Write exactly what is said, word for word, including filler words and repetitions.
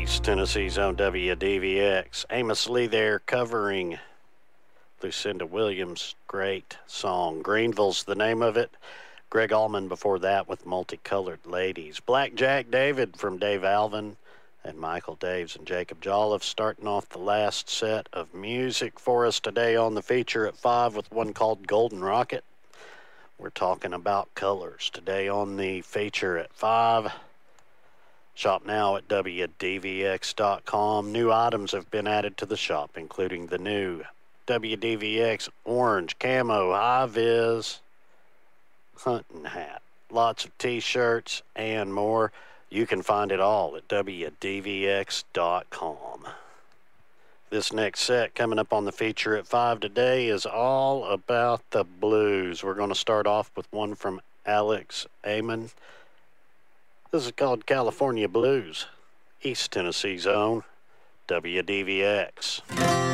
East Tennessee's own W D V X. Amos Lee there covering Lucinda Williams' great song. Greenville's the name of it. Greg Allman before that with Multicolored Ladies. Black Jack David from Dave Alvin and Michael Daves and Jacob Jolliffe starting off the last set of music for us today on the feature at five with one called Golden Rocket. We're talking about colors today on the feature at five. Shop now at W D V X dot com. New items have been added to the shop, including the new W D V X Orange Camo High Vis hunting hat. Lots of t-shirts and more. You can find it all at W D V X dot com. This next set coming up on the feature at five today is all about the blues. We're going to start off with one from Alex Amon. This is called California Blues. East Tennessee's own W D V X.